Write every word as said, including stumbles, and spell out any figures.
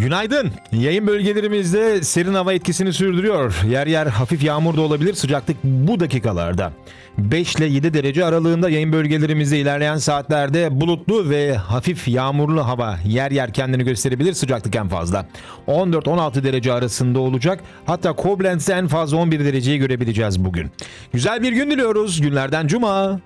Günaydın. Yayın bölgelerimizde serin hava etkisini sürdürüyor. Yer yer hafif yağmur da olabilir. Sıcaklık bu dakikalarda beş ile yedi derece aralığında. Yayın bölgelerimizde ilerleyen saatlerde bulutlu ve hafif yağmurlu hava yer yer kendini gösterebilir. Sıcaklık en fazla on dört on altı derece arasında olacak. Hatta Koblenz'de en fazla on bir dereceyi görebileceğiz bugün. Güzel bir gün diliyoruz. Günlerden cuma.